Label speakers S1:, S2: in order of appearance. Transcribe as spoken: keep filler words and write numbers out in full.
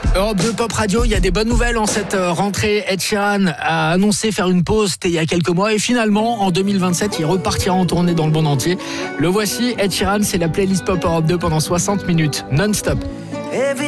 S1: Europe deux Pop Radio, il y a des bonnes nouvelles en cette rentrée. Ed Sheeran a annoncé faire une pause il y a quelques mois et finalement en deux mille vingt-sept il repartira en tournée dans le monde entier. Le voici, Ed Sheeran, c'est la playlist Pop Europe deux pendant soixante minutes non-stop.